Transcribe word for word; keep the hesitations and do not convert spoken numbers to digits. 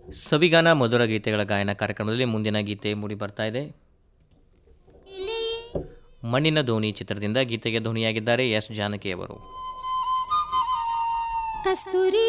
ಸವಿಗಾನ ಮಧುರ ಗೀತೆಗಳ ಗಾಯನ ಕಾರ್ಯಕ್ರಮದಲ್ಲಿ ಮುಂದಿನ ಗೀತೆ ಮೂಡಿ ಬರ್ತಾ ಇದೆ. ಮಣ್ಣಿನ ದೋಣಿ ಚಿತ್ರದಿಂದ ಗೀತೆಗೆ ಧ್ವನಿಯಾಗಿದ್ದಾರೆ ಎಸ್ ಜಾನಕಿ ಅವರು. ಕಸ್ತೂರಿ